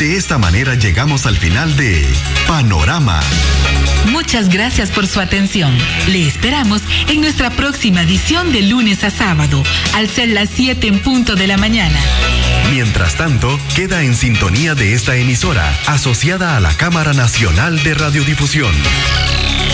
De esta manera llegamos al final de Panorama. Muchas gracias por su atención. Le esperamos en nuestra próxima edición de lunes a sábado, al ser las 7 en punto de la mañana. Mientras tanto, queda en sintonía de esta emisora, asociada a la Cámara Nacional de Radiodifusión.